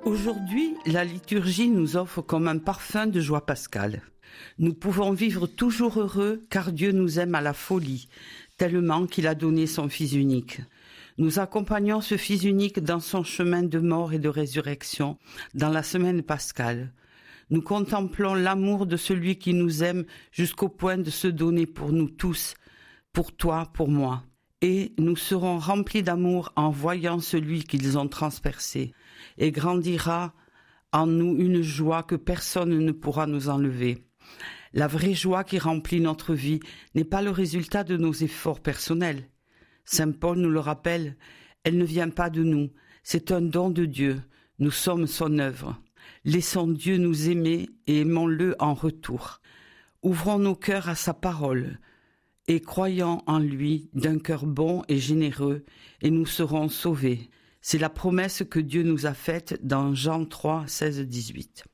Aujourd'hui, la liturgie nous offre comme un parfum de joie pascale. Nous pouvons vivre toujours heureux car Dieu nous aime à la folie, tellement qu'il a donné son Fils unique. Nous accompagnons ce Fils unique dans son chemin de mort et de résurrection, dans la semaine pascale. Nous contemplons l'amour de celui qui nous aime jusqu'au point de se donner pour nous tous, pour toi, pour moi. Et nous serons remplis d'amour en voyant celui qu'ils ont transpercé, et grandira en nous une joie que personne ne pourra nous enlever. La vraie joie qui remplit notre vie n'est pas le résultat de nos efforts personnels. Saint Paul nous le rappelle, elle ne vient pas de nous, c'est un don de Dieu, nous sommes son œuvre. Laissons Dieu nous aimer et aimons-le en retour. Ouvrons nos cœurs à sa parole et croyons en lui d'un cœur bon et généreux et nous serons sauvés. C'est la promesse que Dieu nous a faite dans Jean 3, 16-18.